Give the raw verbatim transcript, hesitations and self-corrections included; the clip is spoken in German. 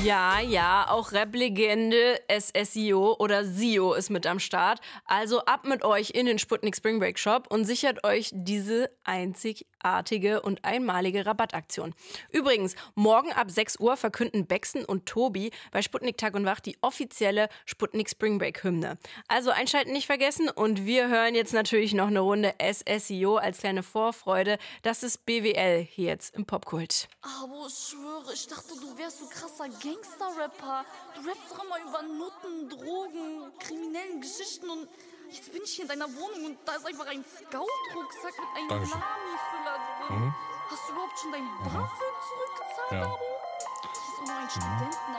Ja, ja, auch Rap-Legende S S I O oder S I O ist mit am Start. Also ab mit euch in den Sputnik Spring Break Shop und sichert euch diese einzigartige und einmalige Rabattaktion. Übrigens, morgen ab sechs Uhr verkünden Bexen und Tobi bei Sputnik Tag und Wach die offizielle Sputnik Spring Break Hymne. Also einschalten nicht vergessen und wir hören jetzt natürlich noch eine Runde S S I O als kleine Vorfreude. Das ist B W L hier jetzt im Popkult. Aber ich schwöre, ich dachte, du wärst so krasser Gangster-Rapper. Du rappst doch immer über Nutten, Drogen, kriminellen Geschichten und jetzt bin ich hier in deiner Wohnung und da ist einfach ein Scout-Rucksack mit einem Dankeschön. Lami-Füller drin. Mhm. Hast du überhaupt schon dein BAföG zurückgezahlt, Ja. Abo? Hier ist auch noch ein Studentenauto.